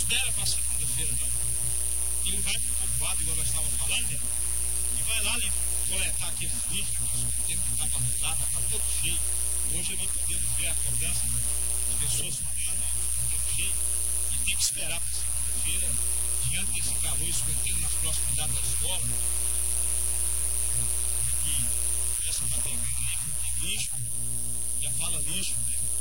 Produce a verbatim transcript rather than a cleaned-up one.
espera para segunda-feira, não. Ele vai para o povoado, igual nós estávamos falando, né? E vai lá coletar aqueles lixos, o tempo que está abarrotado, está todo cheio. Hoje nós podemos ver a cobrança das pessoas falando, está todo cheio. E tem que esperar para segunda-feira, diante desse calor, escutando nas proximidades da escola, que essa está pegando aí, lixo, já fala lixo, né?